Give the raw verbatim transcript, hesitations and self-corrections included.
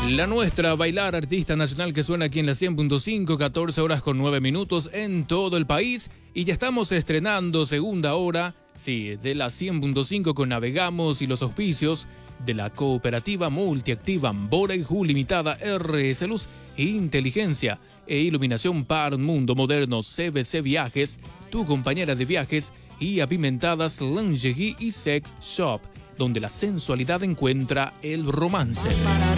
La nuestra, Bailar, artista nacional que suena aquí en la cien punto cinco, catorce horas con nueve minutos en todo el país. Y ya estamos estrenando segunda hora, sí, de la cien punto cinco con Navegamos y los auspicios de la cooperativa multiactiva Amboreju Limitada, R S Luz, Inteligencia e Iluminación para un mundo moderno, C B C Viajes, tu compañera de viajes, y Apimentadas Lingerie y Sex Shop, donde la sensualidad encuentra el romance.